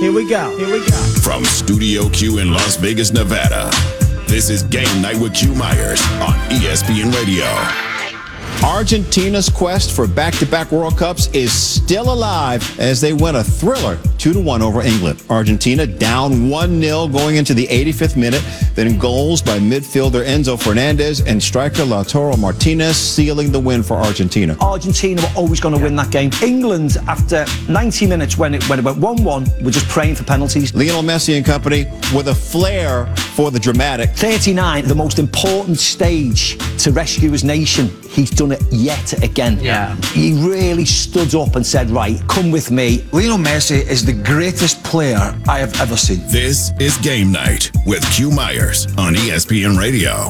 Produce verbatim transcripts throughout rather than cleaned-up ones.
Here we go. Here we go. From Studio Q in Las Vegas, Nevada, this is Game Night with Q Myers on E S P N Radio. Argentina's quest for back-to-back World Cups is still alive as they win a thriller two to one over England. Argentina down one nil going into the eighty-fifth minute. Then goals by midfielder Enzo Fernandez and striker Lautaro Martinez sealing the win for Argentina. Argentina were always going to win that game. England, after ninety minutes when it, when it went one one, were just praying for penalties. Lionel Messi and company with a flair for the dramatic. thirty-nine, the most important stage to rescue his nation. He's done it yet again. Yeah. He really stood up and said, right, come with me. Lionel Messi is the greatest player I have ever seen. This is Game Night with Q Myers on E S P N Radio.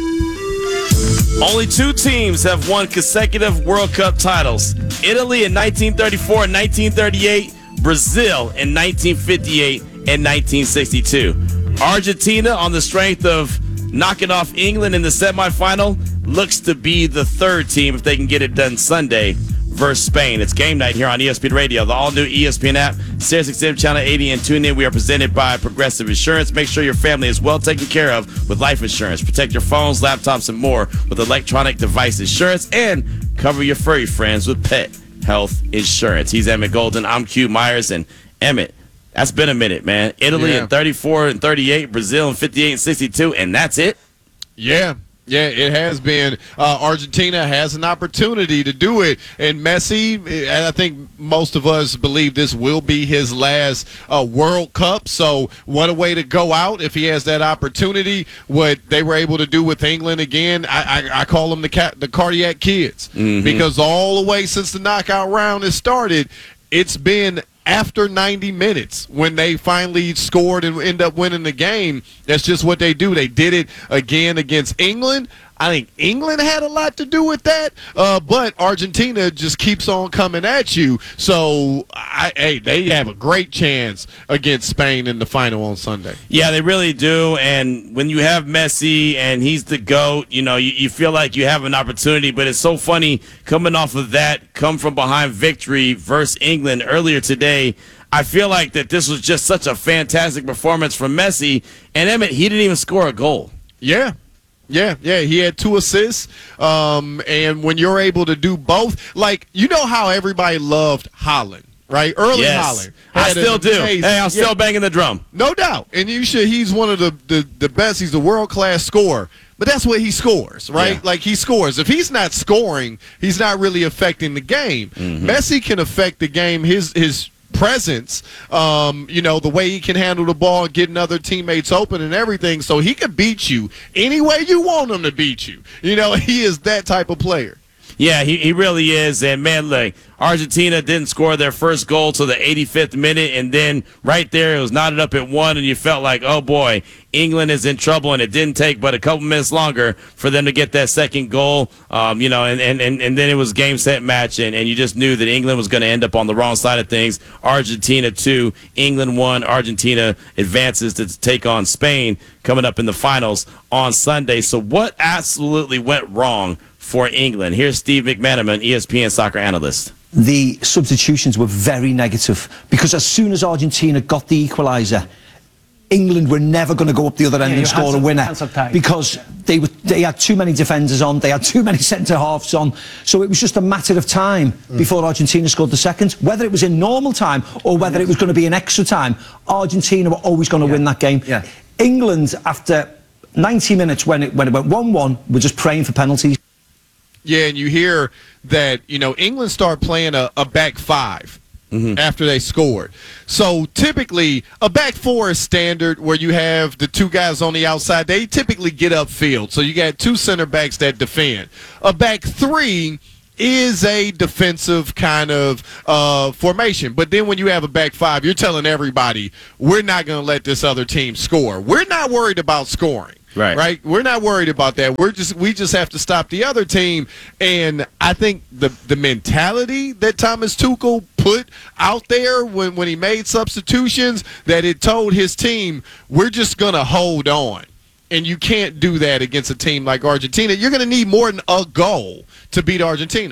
Only two teams have won consecutive World Cup titles. Italy in nineteen thirty-four and nineteen thirty-eight, Brazil in nineteen fifty-eight and nineteen sixty-two. Argentina, on the strength of knocking off England in the semifinal, looks to be the third team if they can get it done Sunday versus Spain. It's Game Night here on E S P N Radio, the all-new E S P N app, Sirius X M Channel eighty, and tune in. We are presented by Progressive Insurance. Make sure your family is well taken care of with life insurance. Protect your phones, laptops, and more with electronic device insurance, and cover your furry friends with pet health insurance. He's Emmett Golden. I'm Q Myers, and Emmett, that's been a minute, man. Italy yeah. in thirty-four and thirty-eight, Brazil in fifty-eight and sixty-two, and that's it? Yeah. Yeah, it has been. Uh, Argentina has an opportunity to do it. And Messi, and I think most of us believe this will be his last uh, World Cup. So what a way to go out if he has that opportunity. What they were able to do with England again, I, I, I call them the, ca- the cardiac kids. Mm-hmm. Because all the way since the knockout round has started, it's been after ninety minutes when they finally scored and end up winning the game. That's just what they do. They did it again against England. I think England had a lot to do with that, uh, but Argentina just keeps on coming at you. So, I, hey, they have a great chance against Spain in the final on Sunday. Yeah, they really do. And when you have Messi and he's the GOAT, you know, you, you feel like you have an opportunity. But it's so funny coming off of that come from behind victory versus England earlier today. I feel like that this was just such a fantastic performance from Messi. And Emmett, he didn't even score a goal. Yeah. Yeah, yeah, he had two assists, um, and when you're able to do both, like, you know how everybody loved Haaland, right? Early yes. Haaland. I still do. Amazing, hey, I'm yeah, still banging the drum. No doubt, and you should. He's one of the, the, the best. He's a world-class scorer, but that's what he scores, right? Yeah. Like, he scores. If he's not scoring, he's not really affecting the game. Mm-hmm. Messi can affect the game. His his presence, um, you know, the way he can handle the ball, getting other teammates open and everything, so he could beat you any way you want him to beat you. You know, he is that type of player. Yeah, he, he really is. And, man, look, Argentina didn't score their first goal till the eighty-fifth minute, and then right there it was knotted up at one, and you felt like, oh, boy, England is in trouble, and it didn't take but a couple minutes longer for them to get that second goal. Um, you know, and, and, and, and then it was game, set, match, and, and you just knew that England was going to end up on the wrong side of things. Argentina two, England one. Argentina advances to take on Spain coming up in the finals on Sunday. So what absolutely went wrong for England? Here's Steve McManaman, E S P N soccer analyst. The substitutions were very negative because as soon as Argentina got the equaliser, England were never going to go up the other end yeah, and score a winner because they were they had too many defenders on, they had too many centre halves on, so it was just a matter of time mm. before Argentina scored the second. Whether it was in normal time or whether it was going to be in extra time, Argentina were always going to yeah. win that game. Yeah. England, after ninety minutes when it when it went one one, were just praying for penalties. Yeah, and you hear that, you know, England started playing a, a back five mm-hmm. after they scored. So typically, a back four is standard where you have the two guys on the outside. They typically get upfield. So you got two center backs that defend. A back three is a defensive kind of uh, formation. But then when you have a back five, you're telling everybody, we're not going to let this other team score. We're not worried about scoring. Right. Right. We're not worried about that. We're just we just have to stop the other team. And I think the the mentality that Thomas Tuchel put out there when, when he made substitutions, that it told his team, we're just gonna hold on. And you can't do that against a team like Argentina. You're gonna need more than a goal to beat Argentina.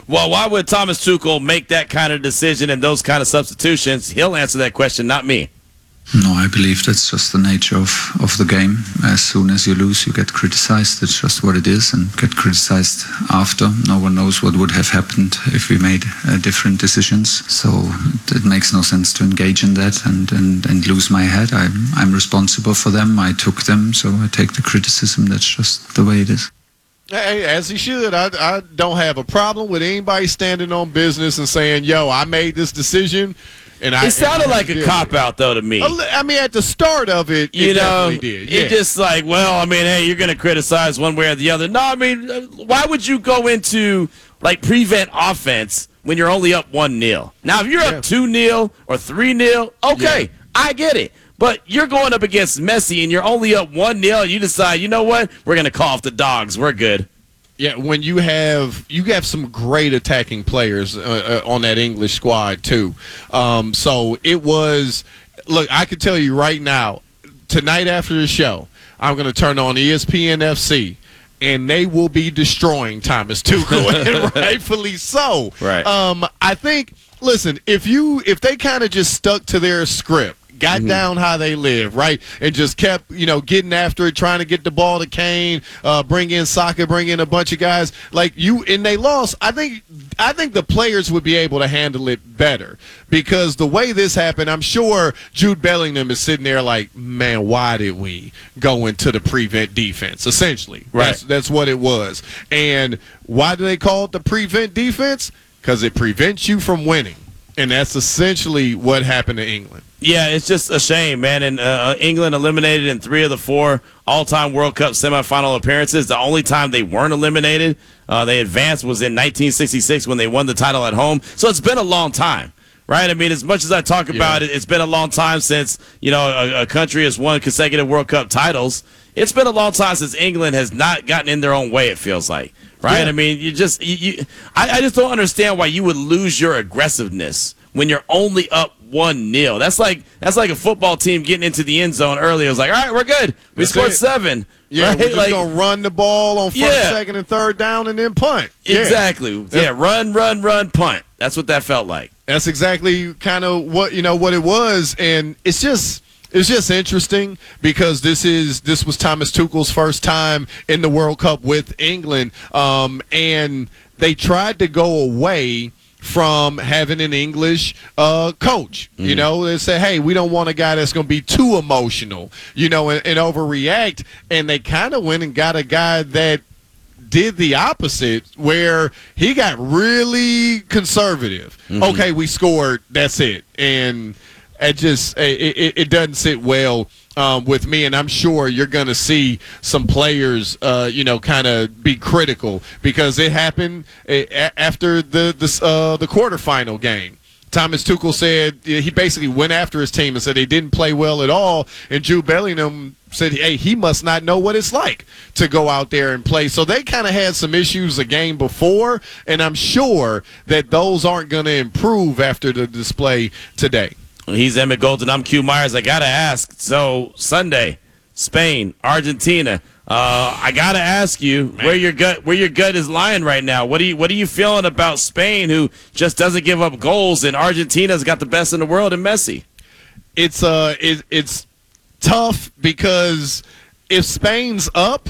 Well, why would Thomas Tuchel make that kind of decision and those kind of substitutions? He'll answer that question, not me. No, I believe that's just the nature of, of the game. As soon as you lose, you get criticized. It's just what it is, and get criticized after. No one knows what would have happened if we made uh, different decisions. So it makes no sense to engage in that and, and, and lose my head. I'm, I'm responsible for them. I took them, so I take the criticism. That's just the way it is. Hey, as he should. I, I don't have a problem with anybody standing on business and saying, yo, I made this decision. And I, it sounded and I like a cop-out, though, to me. I mean, at the start of it, you it know, definitely did. Yeah. It just like, well, I mean, hey, you're going to criticize one way or the other. No, I mean, why would you go into, like, prevent offense when you're only up one nil? Now, if you're yeah. up two nil or three nil, okay, yeah. I get it. But you're going up against Messi and you're only up one nil and you decide, you know what, we're going to call off the dogs. We're good. Yeah, when you have you have some great attacking players uh, uh, on that English squad too. Um, so it was. Look, I can tell you right now, tonight after the show, I'm going to turn on E S P N F C, and they will be destroying Thomas Tuchel, and rightfully so. Right. Um, I think. Listen, if you if they kind of just stuck to their script. Got mm-hmm. down how they live, right, and just kept, you know, getting after it, trying to get the ball to Kane, uh, bring in Saka, bring in a bunch of guys like you, and they lost. I think, I think the players would be able to handle it better because the way this happened, I'm sure Jude Bellingham is sitting there like, man, why did we go into the prevent defense? Essentially, right? That's, that's what it was. And why do they call it the prevent defense? Because it prevents you from winning. And that's essentially what happened to England. Yeah, it's just a shame, man. And uh, England eliminated in three of the four all-time World Cup semifinal appearances. The only time they weren't eliminated, uh, they advanced, was in nineteen sixty-six when they won the title at home. So it's been a long time, right? I mean, as much as I talk about yeah. it, it's been a long time since, you know, a, a country has won consecutive World Cup titles. It's been a long time since England has not gotten in their own way, it feels like. Right? Yeah. I mean, you just you, you I, I just don't understand why you would lose your aggressiveness when you're only up one nil. That's like that's like a football team getting into the end zone early. It was like, all right, we're good. We That's scored it. seven. Yeah, right? we're just like, gonna run the ball on first, yeah. second, and third down, and then punt. Exactly. Yeah, yeah run, run, run, punt. That's what that felt like. That's exactly kind of what you know what it was, and it's just. It's just interesting because this is this was Thomas Tuchel's first time in the World Cup with England, um, and they tried to go away from having an English uh, coach. Mm-hmm. You know, they say, hey, we don't want a guy that's going to be too emotional, you know, and, and overreact. And they kind of went and got a guy that did the opposite, where he got really conservative. Mm-hmm. Okay, we scored. That's it. And It just it, it, it doesn't sit well um, with me, and I'm sure you're going to see some players, uh, you know, kind of be critical because it happened after the the uh, the quarterfinal game. Thomas Tuchel said he basically went after his team and said they didn't play well at all, and Jude Bellingham said, hey, he must not know what it's like to go out there and play. So they kind of had some issues a game before, and I'm sure that those aren't going to improve after the display today. He's Emmett Golden. I'm Q Myers. I got to ask. So, Sunday, Spain, Argentina. Uh, I got to ask you Man. where your gut where your gut is lying right now. What are you What are you feeling about Spain, who just doesn't give up goals, and Argentina's got the best in the world in Messi? It's uh, it, it's tough because if Spain's up,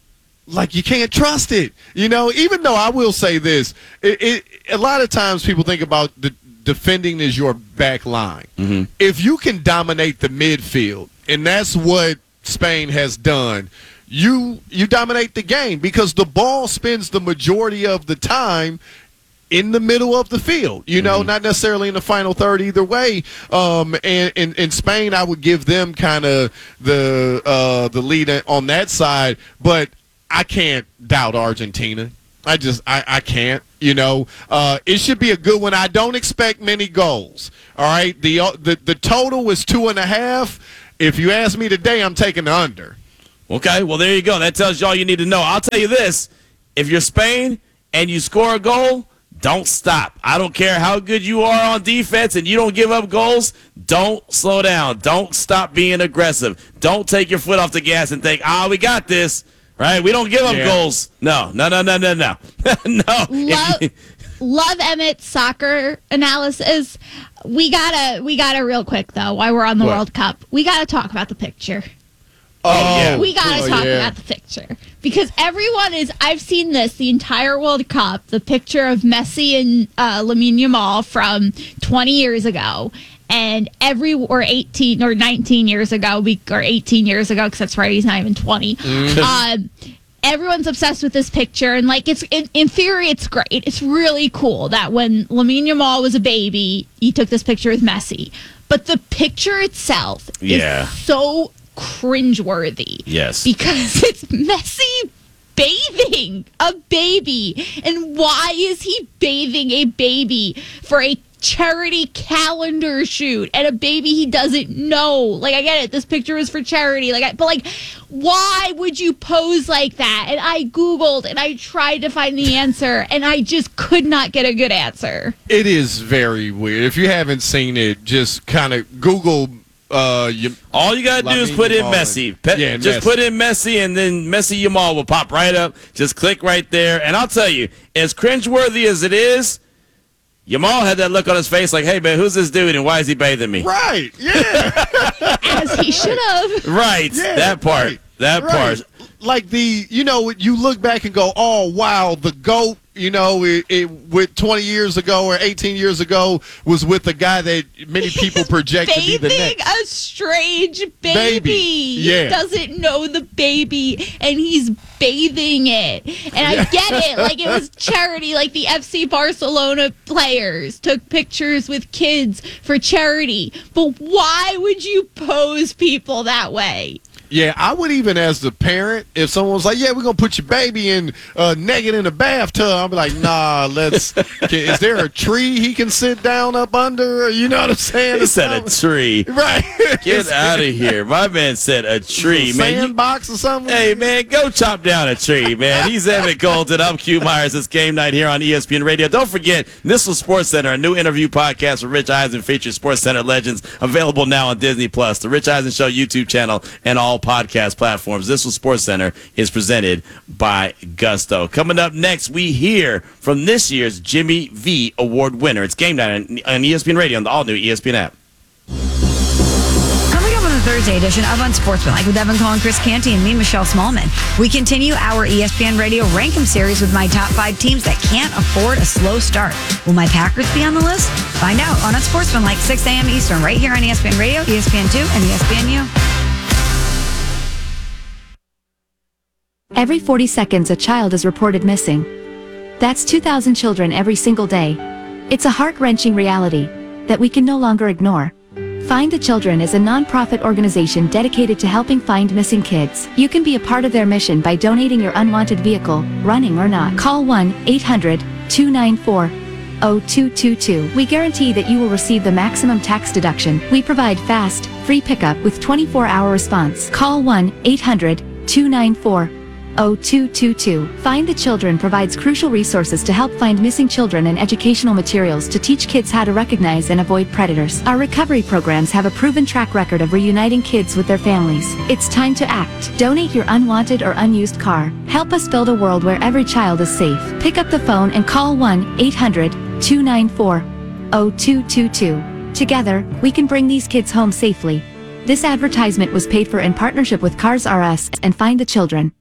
like, you can't trust it. You know, even though I will say this, it, it a lot of times people think about the defending is your back line. Mm-hmm. If you can dominate the midfield, and that's what Spain has done, you you dominate the game because the ball spends the majority of the time in the middle of the field, you know, mm-hmm. not necessarily in the final third either way. Um, and in, in Spain, I would give them kind of the uh, the lead on that side, but I can't doubt Argentina. I just, I, I can't, you know. Uh, it should be a good one. I don't expect many goals, all right? The, uh, the the total was two and a half. If you ask me today, I'm taking the under. Okay, well, there you go. That tells you all you need to know. I'll tell you this. If you're Spain and you score a goal, don't stop. I don't care how good you are on defense and you don't give up goals, don't slow down. Don't stop being aggressive. Don't take your foot off the gas and think, ah, oh, we got this. Right? We don't give up yeah. goals. No, no, no, no, no, no. no. Love, love Emmett's soccer analysis. We gotta, we gotta real quick though. While we're on the What? World Cup, we gotta talk about the picture. Oh, yeah. We gotta Oh, talk yeah. about the picture because everyone is. I've seen this the entire World Cup. The picture of Messi and uh, Lamine Yamal from twenty years ago, and every or eighteen or nineteen years ago, we or eighteen years ago because that's right. He's not even twenty. Um, everyone's obsessed with this picture, and like it's in, in theory, it's great. It's really cool that when Lamine Yamal was a baby, he took this picture with Messi. But the picture itself Yeah. is so cringeworthy. Yes. Because it's Messi bathing a baby. And why is he bathing a baby for a charity calendar shoot and a baby he doesn't know? Like, I get it. This picture is for charity. Like, I, but like, why would you pose like that? And I Googled and I tried to find the answer and I just could not get a good answer. It is very weird. If you haven't seen it, just kind of Google. Uh, you, All you gotta do is Lamine put in Yamal Messi. and- Pe- yeah, and just Messi. put in Messi, and then Messi Yamal will pop right up. Just click right there, and I'll tell you, as cringeworthy as it is, Yamal had that look on his face, like, "Hey man, who's this dude, and why is he bathing me?" right? Yeah. As he should have. Right, Yeah, that part, right, that right. part. Like the, you know, you look back and go, oh, wow, the GOAT, you know, it, it with twenty years ago or eighteen years ago was with the guy that many people project to be the Bathing next. a strange baby. Baby, yeah. He doesn't know the baby, and he's bathing it. And I get it. Like, it was charity. Like, the F C Barcelona players took pictures with kids for charity. But why would you pose people that way? Yeah, I would even, as the parent, if someone was like, yeah, we're going to put your baby in uh, naked in a bathtub, I'd be like, nah, let's, can, is there a tree he can sit down up under? You know what I'm saying? He said a tree. Right. Get out of here. My man said a tree, man. You- Sandbox or something? Hey, man, go chop down a tree, man. He's Emmett Colton. I'm Q Myers. It's game night here on E S P N Radio. Don't forget, Nissel Sports Center, a new interview podcast with Rich Eisen features Sports Center legends, available now on Disney Plus, the Rich Eisen Show YouTube channel, and all podcast platforms. Nissel Sports Center is presented by Gusto. Coming up next, we hear from this year's Jimmy V Award winner. It's game night on, on E S P N Radio on the all-new E S P N app. Coming up on the Thursday edition of Unsportsmanlike with Evan Collin, Chris Canty, and me, Michelle Smallman. We continue our E S P N Radio Rank 'em series with my top five teams that can't afford a slow start. Will my Packers be on the list? Find out on Unsportsmanlike, six a.m. Eastern, right here on E S P N Radio, E S P N two, and E S P N U. Every forty seconds, a child is reported missing. That's two thousand children every single day. It's a heart-wrenching reality that we can no longer ignore. Find the Children is a non-profit organization dedicated to helping find missing kids. You can be a part of their mission by donating your unwanted vehicle, running or not. Call one eight hundred two nine four oh two two two. We guarantee that you will receive the maximum tax deduction. We provide fast, free pickup with twenty-four hour response. Call one eight hundred two nine four oh two two two. Find the Children provides crucial resources to help find missing children and educational materials to teach kids how to recognize and avoid predators. Our recovery programs have a proven track record of reuniting kids with their families. It's time to act. Donate your unwanted or unused car. Help us build a world where every child is safe. Pick up the phone and call one eight hundred two nine four oh two two two. Together, we can bring these kids home safely. This advertisement was paid for in partnership with Cars R Us and Find the Children.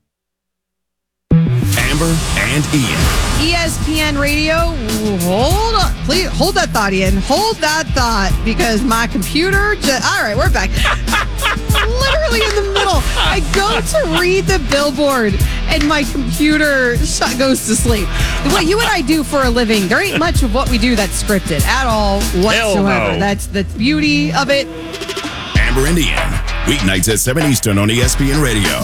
Amber and Ian. E S P N Radio, hold on. Please hold that thought, Ian. Hold that thought because my computer just. All right, we're back. Literally in the middle. I go to read the billboard and my computer sh- goes to sleep. What you and I do for a living, there ain't much of what we do that's scripted at all whatsoever. no. That's the beauty of it. Amber and Ian. Weeknights at seven Eastern on E S P N Radio.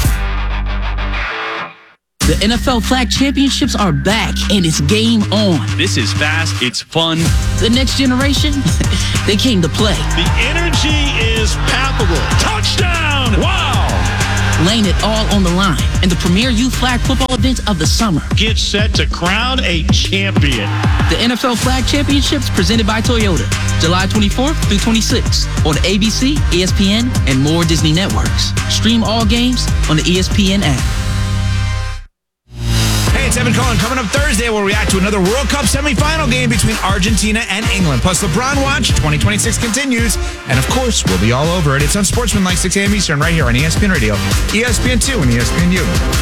The N F L Flag Championships are back, and it's game on. This is fast, it's fun. The next generation, they came to play. The energy is palpable. Touchdown! Wow! Laying it all on the line in the premier youth flag football event of the summer. Get set to crown a champion. The N F L Flag Championships presented by Toyota, July twenty-fourth through twenty-sixth on A B C, E S P N, and more Disney networks. Stream all games on the E S P N app. Hey, it's Evan Cohen. Coming up Thursday, we'll react to another World Cup semifinal game between Argentina and England. Plus, LeBron Watch twenty twenty-six continues. And, of course, we'll be all over it. It's on Sportsmanlike, six a.m. Eastern, right here on E S P N Radio, E S P N two, and E S P N U.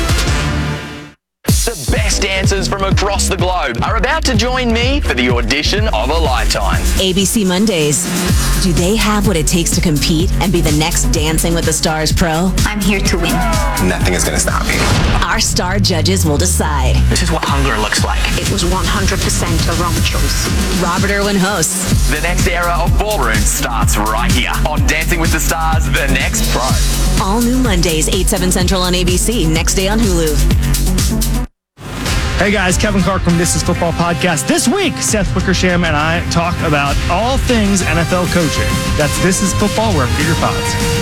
The best dancers from across the globe are about to join me for the audition of a lifetime. A B C Mondays. Do they have what it takes to compete and be the next Dancing with the Stars pro? I'm here to win. Nothing is going to stop me. Our star judges will decide. This is what hunger looks like. It was one hundred percent the wrong choice. Robert Irwin hosts. The next era of ballroom starts right here on Dancing with the Stars, The Next Pro. All new Mondays, eight, seven Central on A B C. Next day on Hulu. Hey guys, Kevin Clark from This Is Football Podcast. This week, Seth Wickersham and I talk about all things N F L coaching. That's This Is Football, wherever you get your pods.